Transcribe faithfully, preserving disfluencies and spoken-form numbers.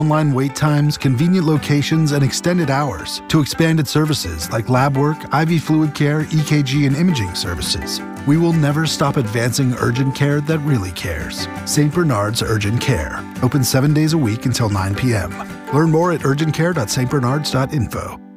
online wait times, convenient locations, and extended hours to expanded services like lab work, I V fluid care, E K G, and imaging services. We will never stop advancing urgent care that really cares. Saint Bernard's Urgent Care. Open seven days a week until nine p m Learn more at urgent care dot s t bernards dot info.